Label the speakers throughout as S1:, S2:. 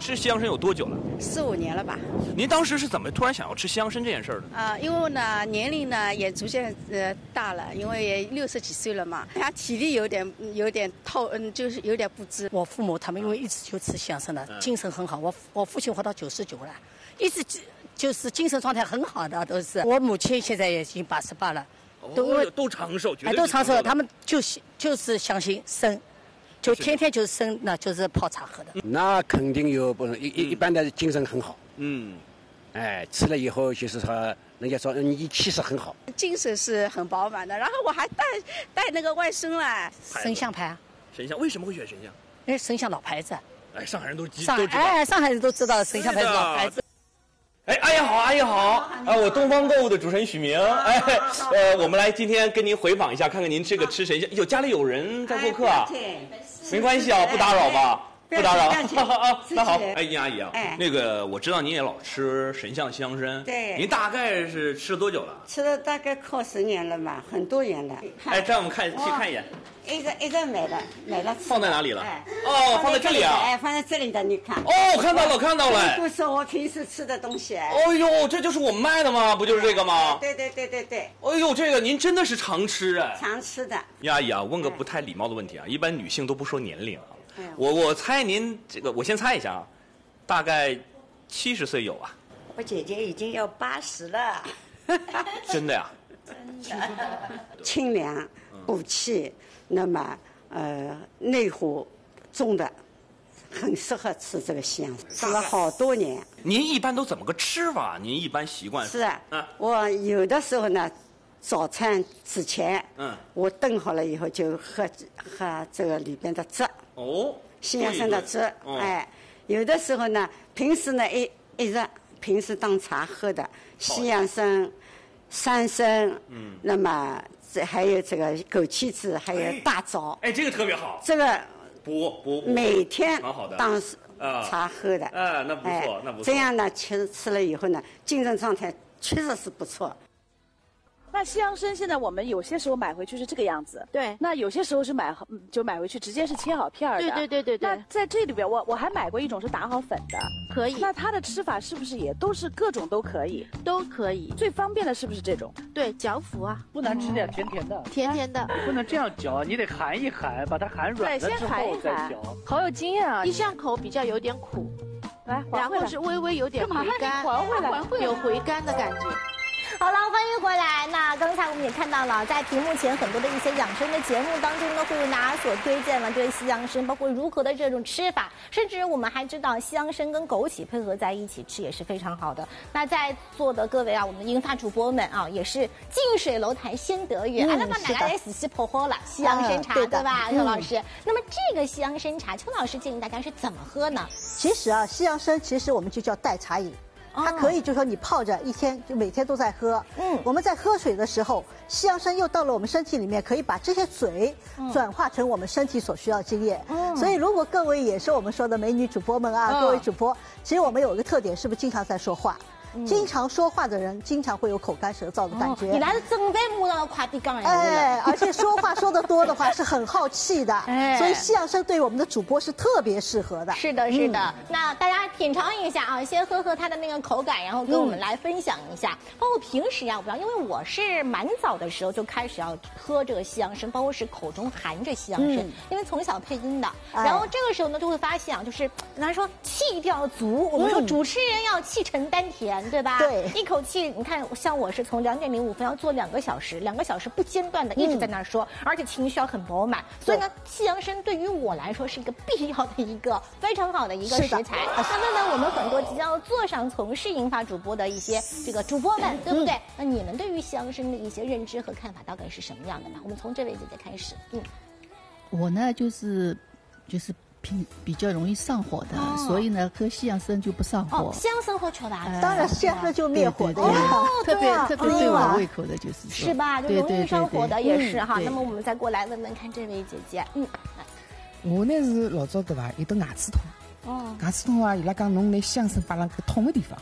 S1: 吃西洋参有多久了
S2: ？4、5年了吧。
S1: 您当时是怎么突然想要吃西洋参这件事儿的？
S2: 因为呢年龄呢也逐渐大了，因为也60几岁了嘛，体力有点就是有点不支。
S3: 我父母他们因为一直就吃西洋参的，精神很好。我父亲活到99了，一直就是精神状态很好的都是。我母亲现在也已经88了。
S1: 都长寿，
S3: 都长寿。他们就是相信参，就天天就是参，那就是泡茶喝的。
S4: 那肯定有不一般的精神很好。吃了以后就是说，人家说你气势很好，
S2: 精神是很饱满的。然后我还带那个外甥来，
S3: 神象牌啊。
S1: 神象为什么会选神象？
S3: 因为神象老牌子。
S1: 上海人都知
S3: 道。上海人都知道神象牌是老牌子。
S1: 阿姨好，阿姨好，我东方购物的主持人许明，我们来今天跟您回访一下，看看您这个吃神象，家里有人在做客啊？没关系啊，不打扰吧？不打扰。那好，殷阿姨啊，那个我知道您也老吃神象西洋参，
S5: 对，
S1: 您大概是吃了多久了？
S5: 吃了大概靠10年了嘛，很多年了。
S1: 让我们去看一眼。
S5: 一个买了。
S1: 放在哪里了？放在这里啊。
S5: 放在这里的，你看。
S1: 看到了。
S5: 这是我平时吃的东西。
S1: 这就是我们卖的吗？不就是这个吗？
S5: 对。
S1: 这个您真的是常吃啊？
S5: 常吃的。
S1: 殷阿姨啊，问个不太礼貌的问题啊，一般女性都不说年龄啊。我猜您这个，我先猜一下啊，大概70岁有啊。
S5: 我姐姐已经要80了。
S1: 真的呀？
S5: 真的。清凉补气。那么，内火重的，很适合吃这个西洋参，吃了好多年。
S1: 您一般都怎么个吃法？您一般习惯
S5: 是啊，我有的时候呢，早餐之前，我炖好了以后就喝这个里边的汁。西洋参的汁，有的时候呢，平时呢一热，平时当茶喝的西洋参、山参，那么。还有这个枸杞子，还有大枣。
S1: 这个特别好。
S5: 这个
S1: 补
S5: 每天当
S1: 啊
S5: 茶喝的，
S1: 那不错，那不错。
S5: 这样呢，其实吃了以后呢，精神状态确实是不错。
S6: 那西洋参现在我们有些时候买回去是这个样子，
S7: 对。
S6: 那有些时候是买回去直接是切好片儿
S7: 的，对。
S6: 那在这里边，我还买过一种是打好粉的，
S7: 可以。
S6: 那它的吃法是不是也都是各种都可以？
S7: 都可以。
S6: 最方便的是不是这种？
S7: 对，嚼服啊。
S8: 不难吃的，甜甜的。
S7: 甜甜的。
S8: 你不能这样嚼，你得含一含，把它含软了之后再嚼。
S6: 好有经验啊！
S7: 一上口比较有点苦，
S6: 来，
S7: 然后是微微有点回甘，有回甘的感觉。
S9: 好了，欢迎回来。那刚才我们也看到了，在屏幕前很多的一些养生的节目当中呢，会为大家所推荐了对西洋参，包括如何的这种吃法，甚至我们还知道西洋参跟枸杞配合在一起吃也是非常好的。那在座的各位啊，我们的英发主播们啊，也是近水楼台先得月，阿拉把大家也仔细破获了西洋参茶，对吧，邱老师？那么这个西洋参茶，邱老师建议大家是怎么喝呢？
S10: 其实啊，西洋参其实我们就叫代茶饮。它可以，就是说你泡着一天，就每天都在喝。我们在喝水的时候，西洋参又到了我们身体里面，可以把这些水转化成我们身体所需要的精液。所以，如果各位也是我们说的美女主播们啊，各位主播，其实我们有一个特点，是不是经常在说话？经常说话的人，经常会有口干舌燥的感觉。
S9: 你来是正在马上快递讲
S10: 而且说话说得多的话是很耗气的。所以西洋参对我们的主播是特别适合的。
S9: 是的，是的。那大家品尝一下啊，先喝它的那个口感，然后跟我们来分享一下。包括平时啊，我不知道，因为我是蛮早的时候就开始要喝这个西洋参，包括是口中含着西洋参，因为从小配音的。然后这个时候呢，就会发现啊，就是人家说气一定要足，我们说主持人要气沉丹田。对吧？
S10: 对，
S9: 一口气，你看，像我是从2点05分要做2个小时，2个小时不间断的一直在那儿说，而且情绪要很饱满。所以呢，西洋参对于我来说是一个必要的一个非常好的一个食材。那么呢，我们很多即将要做上从事银发主播的一些这个主播们，对不对？那你们对于西洋参的一些认知和看法大概是什么样的呢？我们从这位姐姐开始。
S11: 我呢就是比较容易上火的，所以呢喝西洋参就不上火。
S9: 西洋参好吃吧？
S10: 当然西洋参就灭火的呀，
S11: 特别对我胃口的就是
S9: 是吧？就容易上火的也是哈。那么我们再过来问问看这位姐姐，
S12: 我呢是老早对吧，有得牙齿痛，牙齿痛啊，伊拉讲侬拿西洋参摆辣搿痛的地方，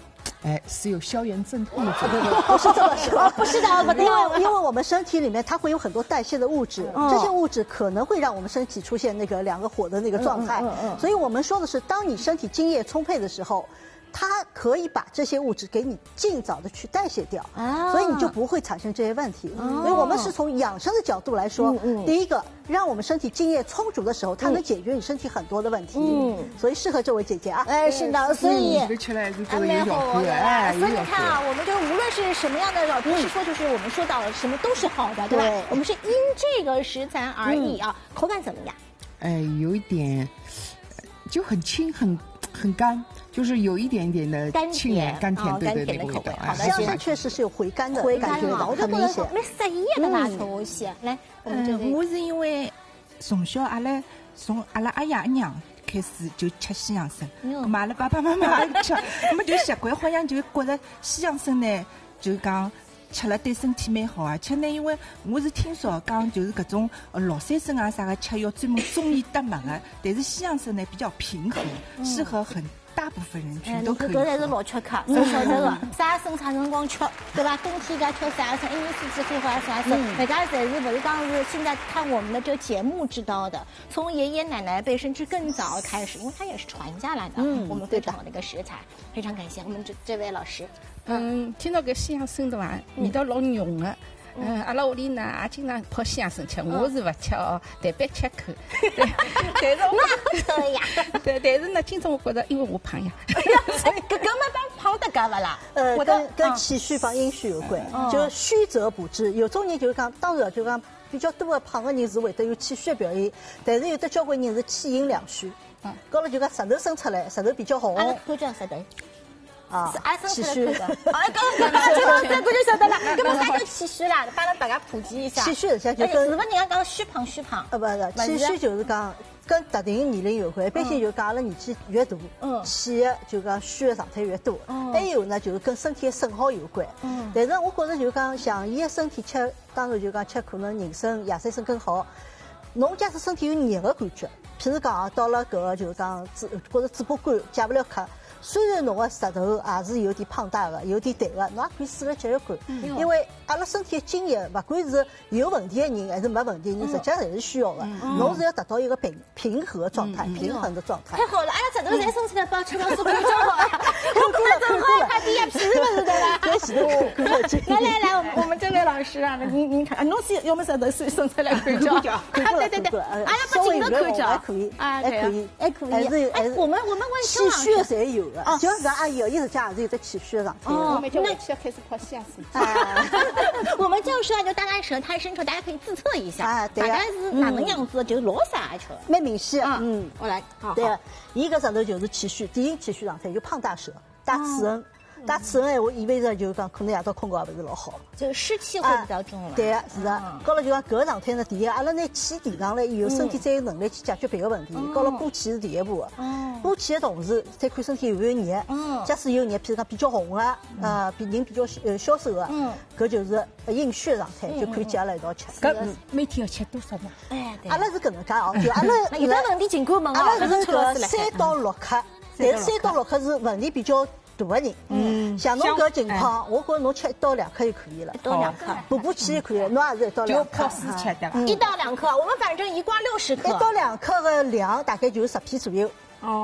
S12: 是有消炎镇痛的作用。
S10: 不是这么说，
S9: 不是的，
S10: 因为我们身体里面它会有很多代谢的物质，这些物质可能会让我们身体出现那个2个火的那个状态，所以我们说的是，当你身体津液充沛的时候。它可以把这些物质给你尽早的去代谢掉，所以你就不会产生这些问题。所以我们是从养生的角度来说，第一个，让我们身体津液充足的时候，它能解决你身体很多的问题。所以适合这位姐姐啊。
S9: 是的，所以
S12: 吃来是这个有效果的。
S9: 所以你看啊，我们就无论是什么样的，不是说就是我们说到了什么都是好的，对吧？我们是因这个食材而异啊。口感怎么样？
S12: 有一点就很轻，很干。就是有一点点的清甜、甘甜的口味。
S10: 好的，西洋参确实是有回甘的感觉的，
S9: 很明显。蛮适宜的吧，这东西。来，
S12: 我是因为从小从阿拉阿爷阿娘开始就吃西洋参，嘛阿拉爸爸妈妈也吃，那么就习惯，好像就觉得西洋参呢，就讲。吃了对身体蛮好，而且呢，因为我是听说讲就是搿种老山参啊啥个吃要专门中医搭脉的，但是西洋参呢比较平和，适合很大部分人群都可以。
S9: 搿才是老吃客，侬晓得个，啥参啥辰光吃，对吧？冬天该吃啥参，一年四季可以喝啥参，大家侪是不是刚是现在看我们的这个节目知道的，从爷爷奶奶辈甚至更早开始，因为它也是传下来的，我们非常好的一个食材，非常感谢我们这位老师。
S11: 听到搿西洋参对伐？味道老浓的。阿拉屋里呢也经常泡西洋参吃，我是勿吃哦，但别吃口。但是
S9: 那可以呀。
S11: 对，但是呢，今朝我觉得，因为我胖呀。
S9: 哎呀，搿么帮胖得干勿啦？
S10: 跟气虚帮阴虚有关，就是虚则补之。有种人就是讲，当然就讲比较多的胖的人是会得有气虚的表现，但是有的交关人是气阴两虚。高了就讲舌头伸出来，舌头比较红。
S9: 阿拉看叫舌头。是阿生
S10: 气虚
S9: 的，这个就晓得了。那么啥叫气虚啦？帮大家普及一下。
S10: 气虚实际上就跟
S9: 是不是人家讲虚胖？
S10: 不是，气虚就是讲跟特定年龄有关。一般性就讲阿拉年纪越大，气的就讲虚的状态越多。还有呢，就是跟身体的损耗有关。但是我觉着就讲像伊的身体吃，当然就讲吃可能人参、野山参更好。侬假使身体有热的感觉，譬如讲到了搿个就是讲觉着嘴巴干，解不了渴。虽然侬个舌头也是有点胖大的，有点淡的，侬也可以试着吃一看，因为阿拉身体的津液，不管是有问题的人还是没问题的人，实际上侪是需要的。侬是要达到一个平和状态、平衡的状态。
S9: 太好了，阿拉舌头侪伸出来，帮吃到苏州就好了。我看正好快点皮了，是对吧？来，我们这位老师啊，您看，侬是要么舌头伸出来看脚，对，阿拉不仅能看脚，
S10: 还可以，
S9: 还可以。哎，我们问
S10: 气虚的侪有。就搿阿姨哦，伊实际上也是有得气虚的状态。
S11: 我们就开始泡西洋参。
S9: 我们就是说，就大概舌苔伸出，大家可以自测一下，大概是哪能样子，就老啥吃。
S10: 蛮明显啊。
S9: 我来。
S10: 对，伊搿舌头就是气虚，典型气虚状态，就胖大舌，带齿痕。带齿痕闲话意味着就是讲可能夜到困觉也勿是老好，
S9: 就湿气会比较重了。
S10: 对个，是的。高了就讲搿个状态呢，第一，阿拉拿气提上来以后，身体才有能力去解决别个问题。高了补气是第一步个，补气的同时再看身体有没有热。假使有热，譬如讲比较红个，人比较消瘦个，搿就是阴虚的状态，就可以接下来一道吃。
S11: 搿每天要吃多少呢？
S9: 哎，
S10: 阿拉是搿能介哦，就阿拉
S9: 有的问题尽管问
S10: 阿拉是搿3到6克，但是3到6克是问题比较大的人，像侬搿情况，我觉着侬吃1到2克就可以了，
S9: 到2克，
S10: 补气也可以，侬也是1到2克，
S11: 就泡水吃对吧
S9: ？1到2克，我们反正一罐60克，1
S10: 到2克的量大概就是10片左右。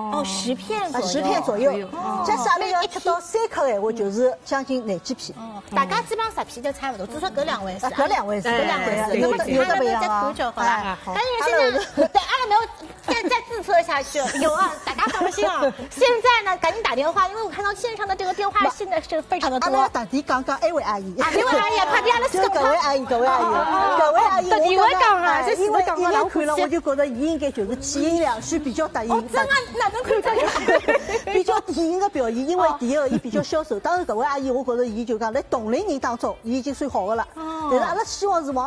S9: 10片左右
S10: ，10片左右。假使阿拉要吃到3克的话，就是将近廿几片。
S9: 大家基本上10片就差不多，至少搿2位数。
S10: 搿2位数，
S9: 那么有的不一样啊。好了，但是现在对阿拉没有再自测下去，有啊，大家放心啊。现在呢，赶紧打电话，因为我看到线上的这个电话现在是非常的多。
S10: 阿拉特地讲一位阿姨，
S9: 一位阿姨，快点阿拉
S10: 就搿位阿姨，搿位阿姨，
S9: 特地会讲啊，这
S10: 因为看了我就觉得伊应该就是气阴两虚比较得意。
S9: 真的哪能看这样？
S10: 比较典型的表现，因为第一个伊比较消瘦，当然搿位阿姨我觉着伊就讲在同龄人当中，伊已经算好的了。但是阿拉希望是往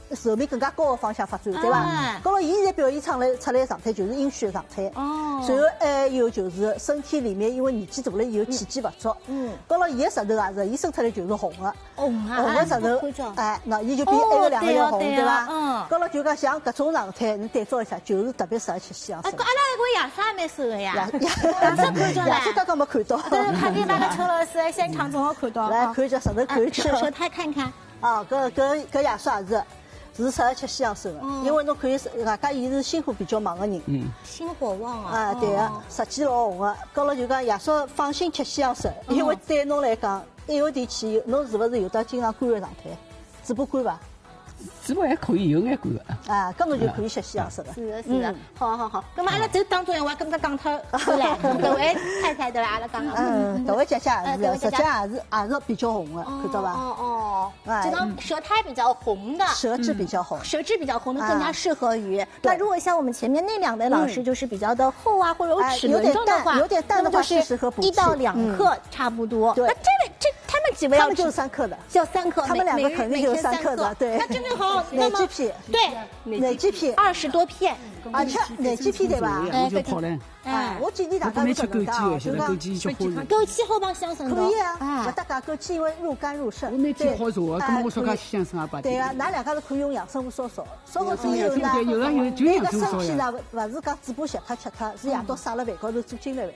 S10: 寿命更加高的方向发展，对吧？高了，伊现在表现出来状态就是阴虚的状态。哦。随后还有就是身体里面，因为年纪大了以后体检不足。高了，伊的舌头啊，实验生出来就是红的。红的舌头，哎，那伊就比还有2个月红，对吧？高了就讲像搿种状态，你对照一下，就是特别适合吃西洋参。
S9: 阿拉那个亚莎也蛮瘦的呀。
S10: 亚莎刚刚没看到。
S9: 对，肯定那个陈老师在现场正好看到。
S10: 来看一下舌头，看一下。
S9: 舌苔看看。
S10: 啊，搿亚莎也是适合吃西洋参的，因为侬可以，外加伊是心火比较旺的人。
S9: 心火旺啊。
S10: 啊，对个，舌尖老红的。高了就讲亚莎放心吃西洋参，因为对侬来讲，一号天气，侬是不是有得经常干的状态？嘴巴干伐？
S13: 嘴巴还可以，有眼干的。
S10: 啊，搿侬就可以吃西洋参了。
S9: 是的。好。那么阿拉就当中话跟讲脱来，各位太太对伐？阿拉讲。
S10: 各位姐姐也是，实际也是比较红的，看到伐？
S9: 这张舌苔比较红的，
S10: 舌质比较红，
S9: 舌质比较红的更加适合于。那如果像我们前面那2位老师，就是比较的厚啊，或者有齿轮状的话，
S10: 有点淡的话，
S9: 就是1到2克差不多。那他们几位？
S10: 他们就是3克的，
S9: 要3克，
S10: 他们2个肯定就是3克的，对。
S9: 那正好，
S10: 奶鸡片，
S9: 对，
S10: 奶鸡片
S9: 20多片，
S10: 而且奶鸡片对吧？
S13: 我就讨论。
S10: 我建议大家
S13: 吃枸杞，现在枸杞吃花
S9: 枸杞好帮香参的。
S10: 可以啊，不搭讲枸杞，因为入肝入肾。
S13: 我每天好做，根本我说讲香参也不
S10: 对啊，㑚2家是可以用养生壶烧烧，烧好之后呢，
S13: 那
S10: 个身体呢，勿是讲嘴巴吸脱吃脱，是夜到撒了饭高头做精力饭。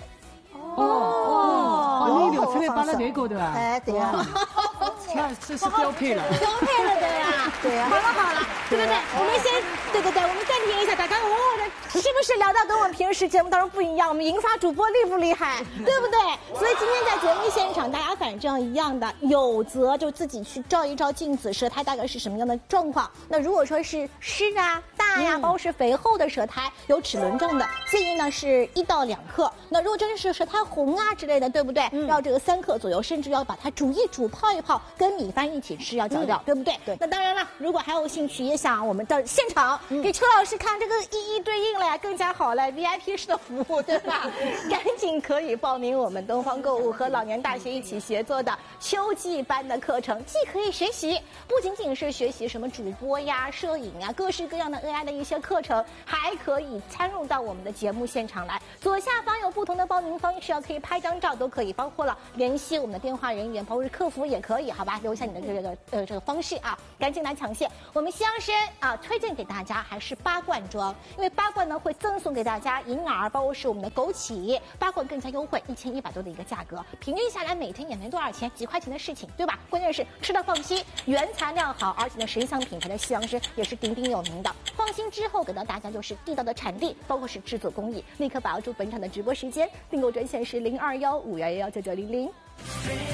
S13: 你聊出来摆辣饭高头啊？
S10: 哎，对啊。
S13: 这是标配了。
S9: 标配了，对呀。对呀。好了，对，我们先，对，我们暂停一下，大家是不是聊到跟我们平时节目当中不一样？我们银发主播厉不厉害？对不对？所以今天在节目现场，大家反正一样的，有则就自己去照一照镜子，舌苔大概是什么样的状况。那如果说是湿啊、大呀，包括是肥厚的舌苔，有齿轮状的，建议呢是1到2克。那如果真的是舌苔红啊之类的，对不对？要这个3克左右，甚至要把它煮一煮、泡一泡，跟米饭一起吃，要搅搅，对不对？对。那当然了，如果还有兴趣，也想我们的现场给邱老师看这个一对应了呀，更加好了 ，VIP 式的服务，对吧？赶紧可以报名我们东方购物和老年大学一起协作的秋季班的课程，既可以学习，不仅仅是学习什么主播呀、摄影啊，各式各样的 AI 的一些课程，还可以参入到我们的节目现场来。左下方有不同的报名方式，可以拍张照，都可以，包括了联系我们的电话人员，包括是客服也可以，好吧？留下你的这个方式啊，赶紧来抢线。我们西洋参啊，推荐给大家还是8罐装，因为8罐呢会赠送给大家银耳，包括是我们的枸杞，8罐更加优惠，1100多的一个价格，平均下来每天也没多少钱，几块钱的事情，对吧？关键是吃的放心，原材料好，而且呢10项品牌的西洋参也是鼎鼎有名的。放心之后给到大家就是地道的产地，包括是制作工艺，立刻把握住本场的直播时间，订购专线是0215119900。